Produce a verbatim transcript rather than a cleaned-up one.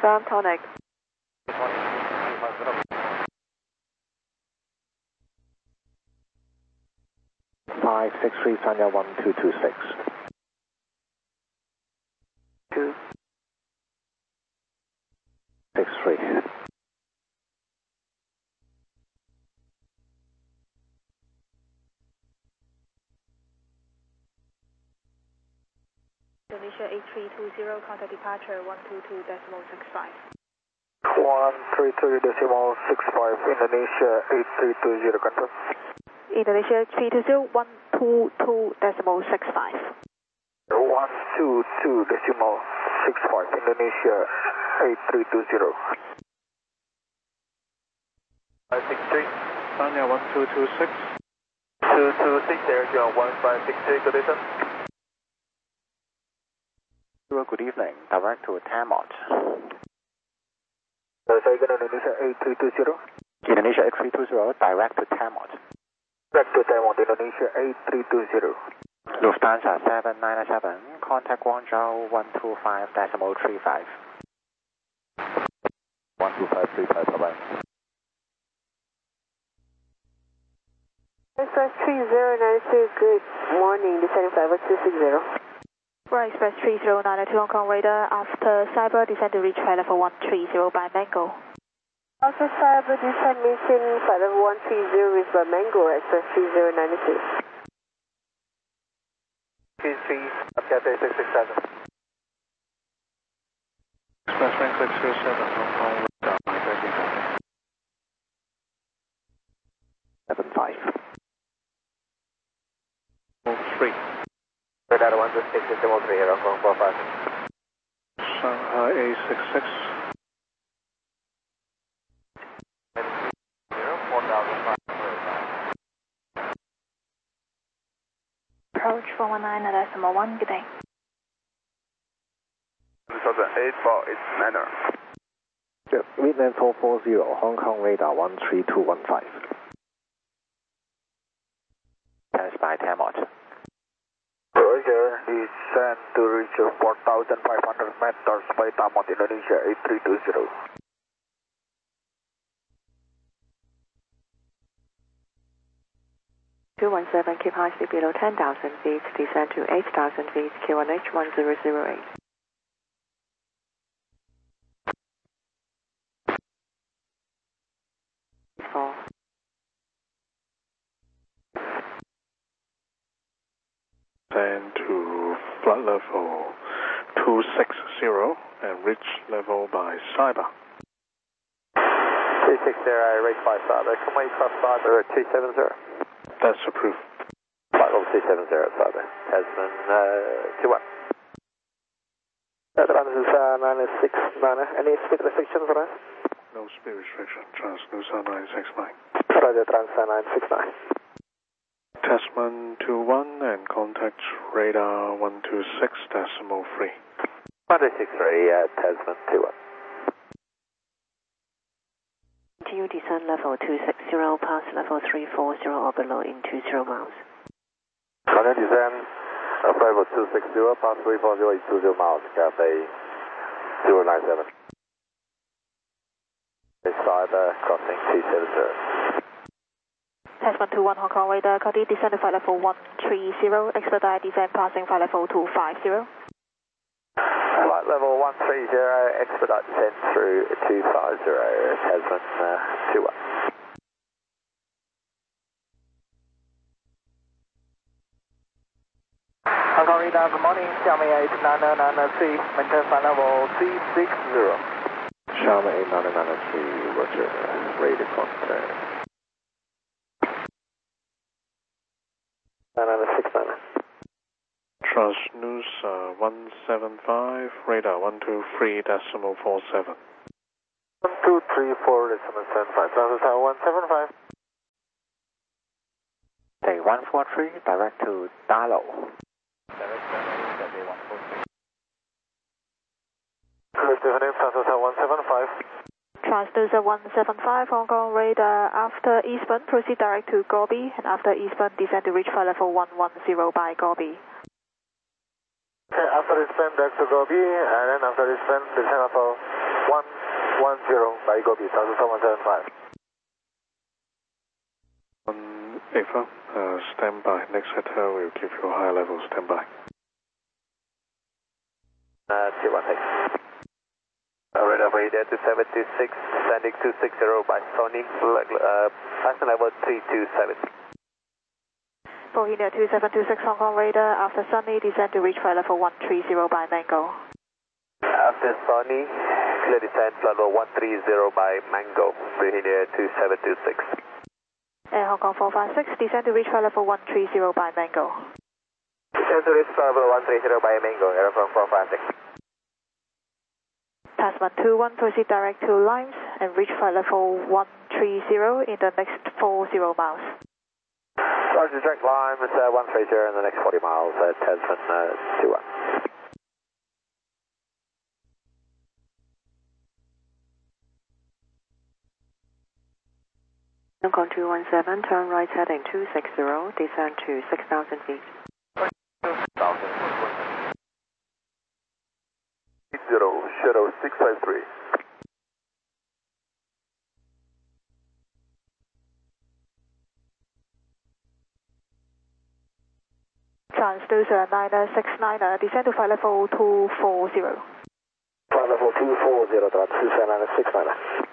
confirm tonic. five six three, Sanya one two two six. two. six three. Indonesia eight three two zero, contact departure one two two decimal six five. one three three decimal six five, Indonesia eight three two zero, confirm. Indonesia three two zero, one two two decimal six five. one two two decimal six five, Indonesia eight three two zero. five six three, Sanya one two two six. two two six, Air John one five six three, good listen. Good evening, direct to Tamot. Uh, sorry, Indonesia eight three two zero. Indonesia eight three two zero, direct to Tamot. Direct to Tamot, Indonesia eight three two zero. Lufthansa seven nine seven, contact Guangzhou one two five decimal three five. one two five three five, bye bye. Express three zero nine two, good morning, descending flight two six zero. Right, Express three zero nine two Hong Kong radar, after Cyber, descend to reach flight level one three zero by Mango. After Cyber, descend mission flight level one three zero, reach by Mango, Express three zero nine two. P C, Cathay six six seven. Express rank six zero seven, Hong Kong radar, requesting traffic. seven five. three. Radar one two six, decimal three here, Hong Kong four five. Shanghai A six six. Approach four one nine decimal one, good day. two thousand eight for its manner. Yeah, Vietnam four four zero, Hong Kong radar one three two one five. Pass by Tamot. Roger, descend to reach four thousand five hundred meters by Tamot, Indonesia eight three two zero. two one seven, keep high speed below ten thousand feet, descend to eight thousand feet, Q one H one zero zero eight. Four. Then to flight level two six zero and reach level by Cyber. three six zero, I rate by Cyber. Can we cross Cyber at two seven zero? That's approved. Flight level two seven zero at Cyber. Tasman uh, two one. Uh, this is uh, nine six nine. Any speed restrictions for us? No speed restriction. Transnusa nine six nine. Roger, Transnusa nine six nine. Tasman two one and contact radar one two six decimal three. one two six three, uh, Tasman two one. Continue descend level two six zero, pass level three four zero or below in two zero miles. Continue descend, uh, flight level two six zero, pass three four zero, two zero miles, Cathay zero nine seven. Cyber, crossing two seven zero. Tasman two one Hong Kong radar, continue descend to flight level one three zero, expedite descend passing flight level two five zero. Flight level one three zero, expedite descent through two five zero, Tasman uh, two one. Hong Kong radar, good morning, Xiaomi eight nine nine three, maintain flight level three six zero. Xiaomi eight nine nine three, roger, radar contact. nine nine six nine. Transnusa one seven five, radar one two three decimal four seven. one two three four decimal seven five, Transnusa one seven five. Day one four three, direct to Dalo. Transnusa one seven five. Transnusa one seven five Hong Kong radar, after eastbound proceed direct to Gobi, and after eastbound descend to reach flight level one one zero by Gobi. Okay, After descent, back to Gobi, and then after descent, descent level one one zero by Gobi, one seven seven five. On A F A, uh, stand by. Next hotel will give you a higher level, stand by. Uh, T one, thanks. Alright, over here to seven two six, standing two six zero by Sony, uh, passing level three two seven. Bohemia two seven two six Hong Kong radar, after Sunny, descend to reach flight level one three zero by Mango. After Sony, clear descent, flight level one three zero by Mango, Bohemia two seven two six. Air Hong Kong four five six, descend to reach flight level one three zero by Mango. Descend to reach flight level one three zero by Mango, Air Hong Kong four five six. Tasman two one, proceed direct to Limes and reach flight level one three zero in the next four zero miles. Roger, direct line is uh, one three zero in the next forty miles, uh, Tasman uh, two one. Hong Kong two one seven, turn right heading two six zero, descend to six thousand feet. Zero, shadow six five three. Transducer niner six niner, descend to flight level two four zero. Flight level two four zero, Transducer niner six niner.